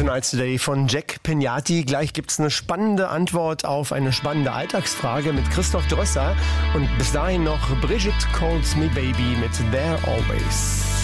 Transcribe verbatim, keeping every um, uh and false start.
Tonight's Today von Jack Pignati. Gleich gibt's eine spannende Antwort auf eine spannende Alltagsfrage mit Christoph Drösser. Und bis dahin noch Brigitte Calls Me Baby mit There Always.